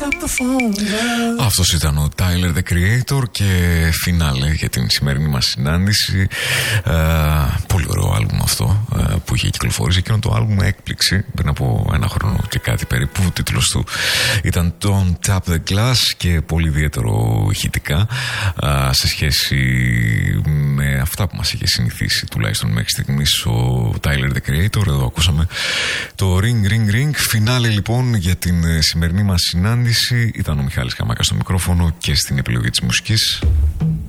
Αυτός ήταν ο Tyler the Creator και φινάλε για την σημερινή μας συνάντηση. Πολύ ωραίο άλμπουμ αυτό που είχε κυκλοφορήσει. Εκείνο το άλμπουμ έκπληξη πριν από ένα χρόνο και κάτι περίπου. Ο τίτλος του ήταν Don't Tap the Glass και πολύ ιδιαίτερο ηχητικά σε σχέση με αυτά που μας είχε συνηθίσει τουλάχιστον μέχρι στιγμής ο Tyler the Creator. Εδώ ακούσαμε το Ring Ring Ring. Φινάλε λοιπόν για την σημερινή μας συνάντηση. Ήταν ο Μιχάλης Καμάκας στο μικρόφωνο και στην επιλογή της μουσικής